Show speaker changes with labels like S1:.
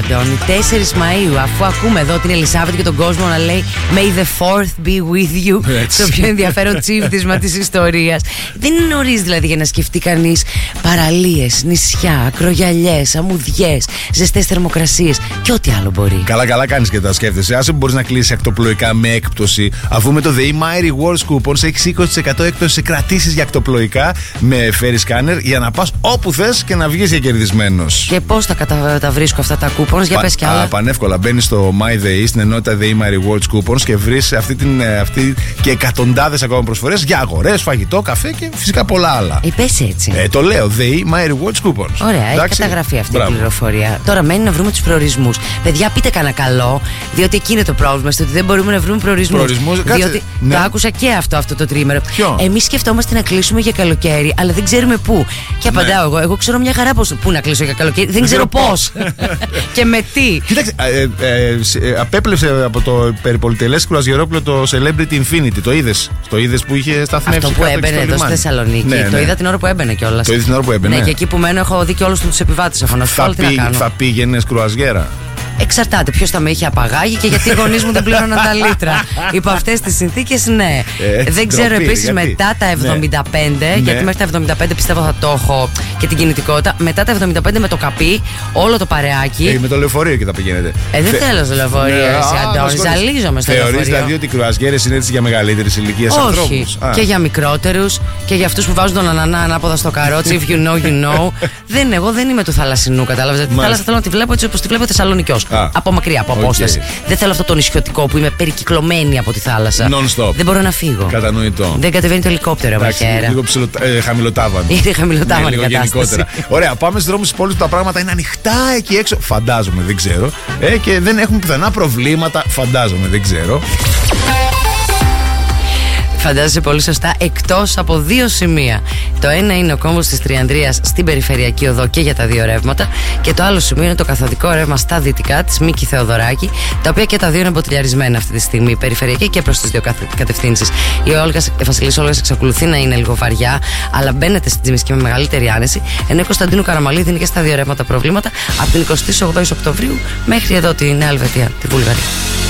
S1: Αντώνη, 4 Μαΐου, αφού ακούμε εδώ την Ελισάβετ και τον κόσμο να λέει May the 4th be with you, το πιο ενδιαφέρον τσίφτισμα της ιστορίας. Δεν είναι νωρίς δηλαδή για να σκεφτεί κανείς παραλίες, νησιά, ακρογιαλιές, αμμουδιές, ζεστές θερμοκρασίες και ό,τι άλλο μπορεί.
S2: Καλά κάνεις και τα σκέφτεσαι. Άσε που μπορείς να κλείσεις ακτοπλοϊκά με έκπτωση, αφού με το The Emery Wars Coupons έχεις 20% έκπτωση σε κρατήσεις για ακτοπλοϊκά με Ferry Scanner για να πας όπου θες και να βγεις για κερδισμένος.
S1: Και πώς τα βρίσκω αυτά τα coupons, για πες κι άλλα.
S2: Πανεύκολα. Μπαίνεις στο My The, στην ενότητα The Emery World Coupons και βρεις αυτή και εκατοντάδες ακόμα προσφορές για αγορές, φαγητό, καφέ και φυσικά πολλά άλλα.
S1: Πες έτσι.
S2: Το λέω. The Emery World Coupons.
S1: Ωραία, έχει καταγραφεί αυτή η πληροφορία. Τώρα μένει να βρούμε τους προορισμούς. Παιδιά, πείτε κανένα καλό, διότι εκεί είναι το πρόβλημα, στο ότι δεν μπορούμε να βρούμε προορισμούς. Διότι το άκουσα και αυτό το τρίμερο. Εμείς σκεφτόμαστε να κλείσουμε για καλοκαίρι, αλλά δεν ξέρουμε πού. Και απαντάω εγώ ξέρω μια χαρά πού να κλείσω για καλοκαίρι. Δεν ξέρω πώς και με τι.
S2: Κοίταξε, απέπλεψε από το περιπολιτελές κρουαζιερόπλαιο το Celebrity Infinity. Το είδες που είχε σταθμεύσει.
S1: Αυτό που έμπαινε εδώ στη Θεσσαλονίκη.
S2: Ναι.
S1: Το είδα την ώρα που έμπαινε κιόλας.
S2: Το είδες την ώρα που έμπαινε.
S1: Ναι, και εκεί που μένω έχω δει και όλους τους επιβάτες.
S2: Θα πήγαινες κρουαζιέρα?
S1: Εξαρτάται ποιος θα με είχε απαγάγει και γιατί οι γονείς μου δεν πλήρωναν τα λίτρα. Υπό αυτές τις συνθήκες, ναι. Δεν ξέρω επίσης μετά τα 75, γιατί μέχρι τα 75 πιστεύω θα το έχω και την κινητικότητα. Μετά τα 75 με το καπί, όλο το παρεάκι.
S2: Με το λεωφορείο και θα πηγαίνετε.
S1: Δεν θέλω στο λεωφορείο, εσύ Αντώνη. Ζαλίζομαι στο λεωφορείο.
S2: Θεωρείς δηλαδή ότι οι κρουαζιέρες είναι έτσι για μεγαλύτερης ηλικίας ανθρώπους?
S1: Όχι. Και για μικρότερους και για αυτούς που βάζουν τον ανανά ανάποδα στο καρότσι. If you know, you know. Εγώ δεν είμαι του θαλασσινού, κατάλαβες. Τη θάλασσα θέλω να τη βλέπω έτσι όπως τη βλέπω Θεσσαλονικιός. Από μακριά, από απόσταση. Δεν θέλω αυτό το νησιωτικό που είμαι περικυκλωμένη από τη θάλασσα.
S2: Non-stop.
S1: Δεν μπορώ να φύγω.
S2: Κατανοητό.
S1: Δεν κατεβαίνει το ελικόπτερο από χέρα.
S2: Λίγο χαμηλοτάβανο.
S1: Είναι χαμηλοτάβανο η κατάσταση.
S2: Ωραία, πάμε στους δρόμους της πόλης που τα πράγματα είναι ανοιχτά εκεί έξω. Φαντάζομαι, δεν ξέρω. Και δεν έχουμε πουθενά προβλήματα. Φαντάζομαι, δεν ξέρω.
S1: Φαντάζεσαι πολύ σωστά, εκτός από 2 σημεία. Το ένα είναι ο κόμβος της Τριανδρίας στην περιφερειακή οδό και για τα 2 ρεύματα. Και το άλλο σημείο είναι το καθοδικό ρεύμα στα δυτικά της Μίκη Θεοδωράκη, τα οποία και τα 2 είναι μποτιλιαρισμένα αυτή τη στιγμή, περιφερειακή και προς τις 2 κατευθύνσεις. Η Βασιλής Όλγας εξακολουθεί να είναι λίγο βαριά, αλλά μπαίνετε στην Τζιμισκή με μεγαλύτερη άνεση. Ενώ η Κωνσταντίνου Καραμαλίδη είναι και στα 2 ρεύματα προβλήματα από την 28η Οκτωβρίου μέχρι εδώ τη Νέα Ελβετία, τη Βουλγαρία.